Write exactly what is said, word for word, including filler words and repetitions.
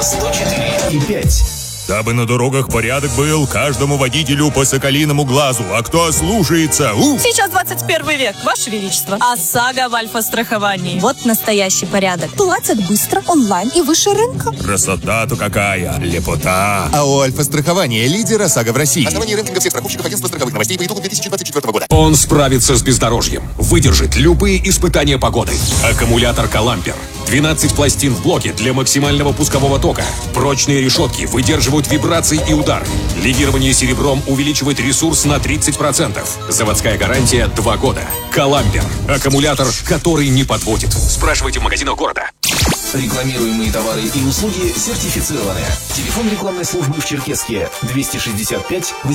на сто четыре и пять. Дабы на дорогах порядок был, каждому водителю по соколиному глазу. А кто слушается? У! Сейчас двадцать первый век, Ваше Величество. ОСАГО в альфа-страховании. Вот настоящий порядок. Платят быстро, онлайн и выше рынка. Красота-то какая! Лепота! А у Альфа-страхования лидер ОСАГО в России. Основание рейтинга всех страховщиков агентства страховых новостей по итогу две тысячи двадцать четвёртого года. Он справится с бездорожьем, выдержит любые испытания погоды. Аккумулятор «Калампер». двенадцать пластин в блоке для максимального пускового тока. Прочные решетки выдерживают вибрации и удары. Легирование серебром увеличивает ресурс на тридцать процентов. Заводская гарантия два года. «Калампер». Аккумулятор, который не подводит. Спрашивайте в магазинах города. Рекламируемые товары и услуги сертифицированы. Телефон рекламной службы в Черкесске двести шестьдесят пять